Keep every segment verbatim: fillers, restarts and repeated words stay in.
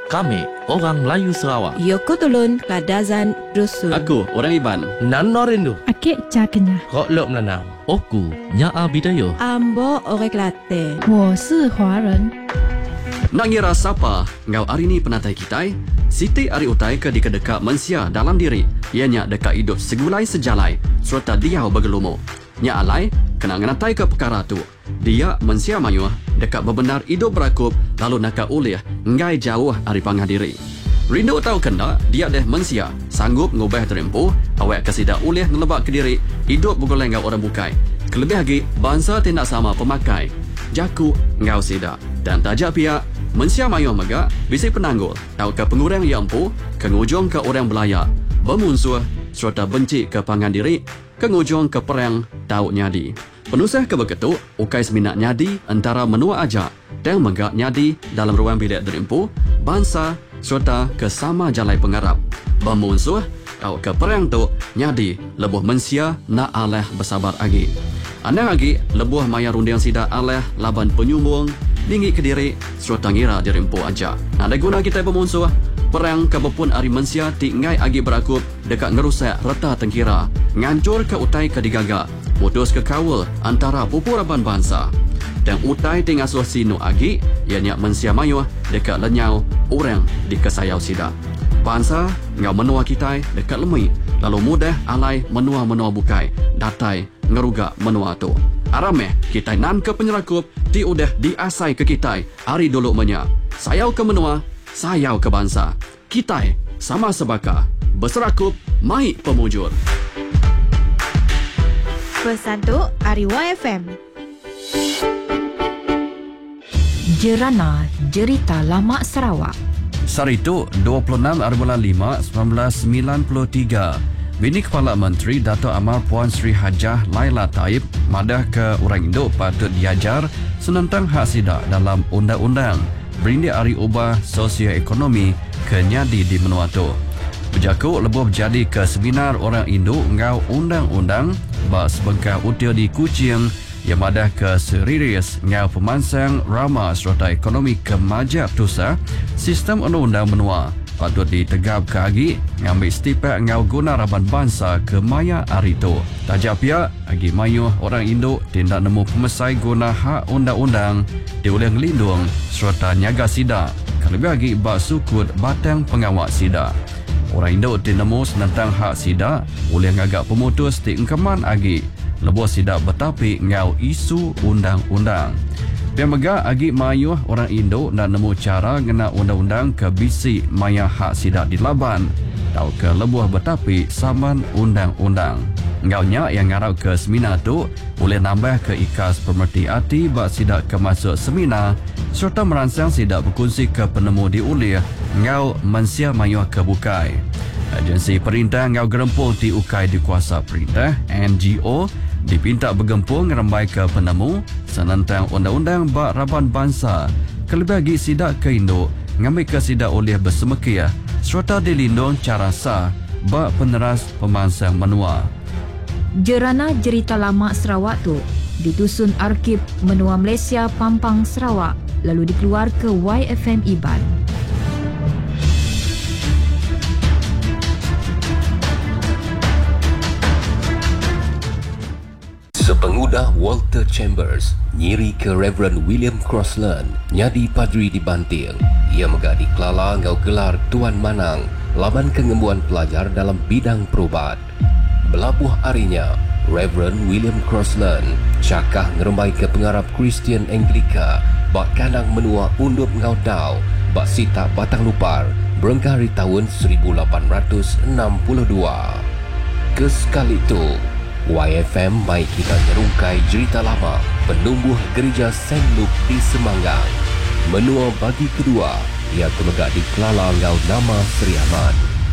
Kami orang Melayu Sarawak. Yoko Tolon Kadazan Dusun. Aku orang Iban. Nan Norindu. Akik Cakenya. Kok Lok Menanam. Oku Nyaa Bidayo. Ambo Orang Kelantan. 我是华人。 Nak ngira siapa ngau hari ni penatai kita? Siti ari utai ke dika-deka mensia dalam diri. Ianya deka hidup segulai sejalai serta dia bergelumu. Nya alai kena nganatai ke perkara tu. Dia mensia mayuh deka bebenar hidup berakup lalu naka ulih ngai jauh ari pangah diri. Rindu tahu kena dia deh mensia sanggup ngubah terempuh awak kesida ulih ngelebak ke diri hidup bergoleng ngau orang bukai. Kelebih lagi bangsa tindak sama pemakai. Jaku ngau sida dan tajak pihak mensia mayuh mega bisi penanggul tahu ke pengurang yang empu kengujung ke orang belayak bermusuh serta benci ke pangan diri kengujung ke perang tahu nyadi penusah ke beketuk ukai seminat nyadi antara menua aja dan mega nyadi dalam ruang bilik derimpu bangsa serta ke sama jalai pengarap bermusuh tahu ke perang tu nyadi lebuh mensia nak aleh bersabar lagi anang lagi lebuh maya rundiang sida aleh laban penyumbung tinggi ke diri serta ngira dirimpu aja. Ada guna kita bermusuh perang kebepun ari mensia ti ngai agi berakup dekat ngerusak reta tengkira ngancur ke utai ke digaga putus ke kawal antara pupuraban bangsa dan utai ti ngasuh sinu agi ianya mensia mayuh dekat lenyau orang di kesayau sida bangsa ngau menua kita dekat lemui lalu mudah alai menua-menua bukai datai ngeruga menua tu arameh kita nan ke penyerakup ti udah diasai ke kita hari dulu menya sayau ke menua sayau ke bangsa kita sama sebaka berserakup mai pemujur Pesan tu Ari Y F M. Jerana Jerita Lama Sarawak. Saritu dua puluh enam bulan lima seribu sembilan ratus sembilan puluh tiga Bini Kepala Menteri Dato' Amar Puan Sri Hajah Laila Taib madah ke orang Indo patut diajar senentang hak sidak dalam undang-undang berindi ari ubah sosioekonomi ke nyadi di menua tu. Berjaku lebuh berjadi ke seminar orang Indo ngau undang-undang bak sebengkah util di Kuching yang madah ke serius ngau pemansang rama serta ekonomi kemajak tusa sistem undang-undang menua patut ditegap ke agi ngambil stipek ngau guna raban bangsa ke maya hari tu. Tajak pihak agi mayuh orang Indo tindak nemu pemesai guna hak undang-undang dioleh ngelindung serta nyaga sida kalebih agi bak sukut batang pengawal sida. Orang Indo tinemu senentang hak sida oleh ngagak pemutus ti engkeman agi lebuh sida betapi ngau isu undang-undang. Biar megah agi mayuh orang Indo nak nemu cara ngena undang-undang ke bisi maya hak sidak dilaban. Tahu ke lebuh betapi saman undang-undang. Ngaunya yang ngarau ke seminar tu boleh nambah ke ikas pemerti hati bak sidak ke masuk seminar serta merangsang sidak berkongsi ke penemu diulih ngau mensia mayuh ke bukai. Agensi perintah ngau gerempung di ukai di kuasa perintah N G O dipinta bergempung ngerembai ke penemu senentang undang-undang bak raban bangsa kelebih lagi sidak ke Indo ngambil ke sidak oleh bersemekiah serta dilindung cara sah bak peneras pemansang menua. Jerana Jerita Lama Sarawak tu ditusun Arkib Menua Malaysia Pampang Sarawak lalu dikeluar ke Y F M Iban. Sepengudah Walter Chambers nyiri ke Reverend William Crossland nyadi padri di Banting. Ia megah di Kelala ngau gelar Tuan Manang laban kengembuan pelajar dalam bidang perubat. Belabuh arinya Reverend William Crossland cakah ngerembai ke pengarap Kristian Anglika bak kanang menua undup ngau dau bak sita batang lupar berengkah di tahun seribu lapan ratus enam puluh dua. Kesekali itu Y F M mai kita nyerungkai cerita lama penumbuh gereja Saint Luke di Semanggang. Menua bagi kedua ia terlegak di Kelala ngau nama Seri Ahmad.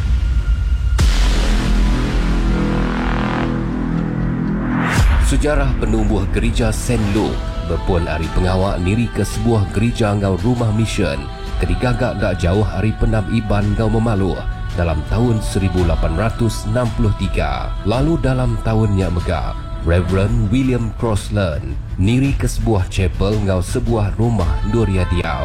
Sejarah penumbuh gereja Saint Luke berpun hari pengawak niri ke sebuah gereja ngau rumah mission kedigagak gak jauh hari penam Iban ngau Memaluh dalam tahun seribu lapan ratus enam puluh tiga. Lalu dalam tahunnya megah, Reverend William Crossland niri ke sebuah chapel ngau sebuah rumah Nuria Diau.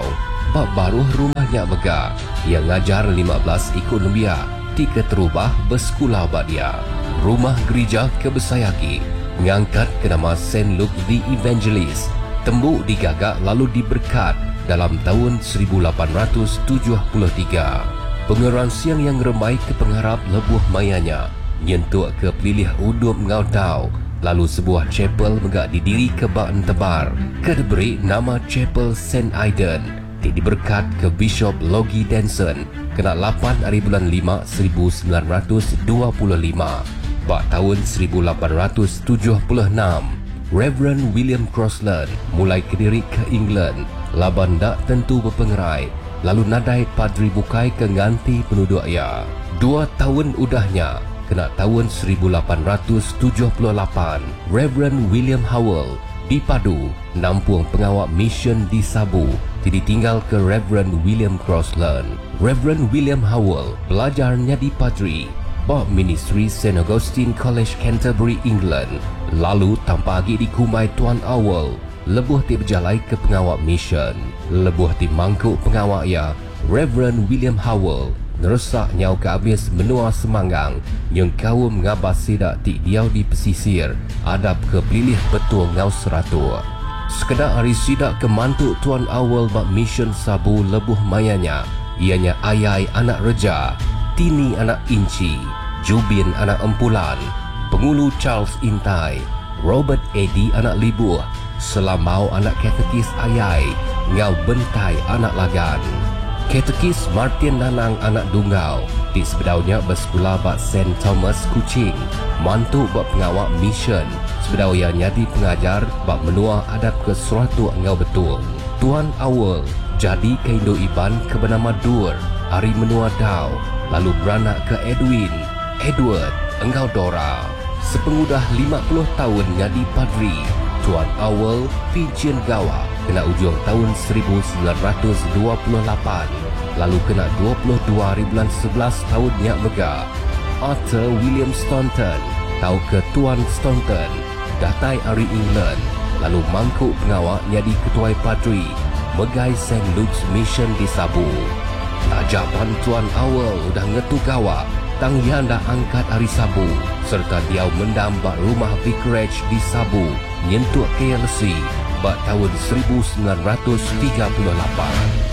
bak baruh rumah Nyak Mega. Ia ngajar lima belas ikut lembia, tika terubah bersekolah bak dia. Rumah gereja Kebesayaki mengangkat ke nama Saint Luke the Evangelist. Tembuk digagak lalu diberkat dalam tahun seribu lapan ratus tujuh puluh tiga. Pengeransian yang remai ke pengharap lebuh mayanya, nyentuk ke pelilih udup ngau tau. Lalu sebuah chapel megak didiri ke bak tebar, ke diberi nama Chapel Saint Aidan. Tik diberkat ke Bishop Logie Denson kena lapan hari bulan lima seribu sembilan ratus dua puluh lima. Bak tahun seribu lapan ratus tujuh puluh enam, Reverend William Crossland mulai kediri ke England. Laban dak tentu berpengerai, lalu nadai padri bukai ke nganti penduduk ia. Dua tahun udahnya, kena tahun seribu lapan ratus tujuh puluh lapan, Reverend William Howell dipadu nampung pengawal mission di Sabu, ditinggal ke Reverend William Crossland. Reverend William Howell belajarnya di padri bak ministry Saint Augustine College Canterbury, England. Lalu tanpa lagi dikumai Tuan Howell, lebuh ti berjalai ke pengawal mission. Lebuh ti mangkuk pengawal ia, Reverend William Howell nerusak nyau ke habis menua semanggang yang kaum ngabas sidak ti diau di pesisir adab ke pilih betul ngau seratur. Sekedar hari sidak ke mantuk Tuan Howell bak mission Sabu lebuh mayanya, ianya Ayai anak Reja, Tini anak Inci, Jubin anak Empulan, Pengulu Charles Intai, Robert Eddy anak Libuh, Selamau anak Katekis Ayai, Ngau Bentai anak Lagan. Katekis Martin Nanang anak Dunggau, di sebedaunya bersekolah bak Saint Thomas Kuching, mantu bak pengawal mission. Sebedau ia nyadi pengajar bak menua adab ke suatu engau betul. Tuan Howell jadi ke Indo Iban ke bernama Dur, hari menua dau, lalu beranak ke Edwin, Edward, engau Dora. Sepengudah lima puluh tahun nyadi padri, Tuan Howell pincin gawa kena ujung tahun seribu sembilan ratus dua puluh lapan, lalu kena dua puluh dua hari bulan sebelas tahun Nyak Mega. Arthur William Staunton tahu ke Tuan Staunton datai hari England, lalu mangkuk pengawal jadi ketua padri Megai Saint Luke's Mission di Sabu. Ajaban Tuan Howell udah ngetu gawa tang yang dah angkat hari Sabu, serta dia mendambak rumah vicarage di Sabu nyentuk K L C bak tahun seribu sembilan ratus tiga puluh lapan.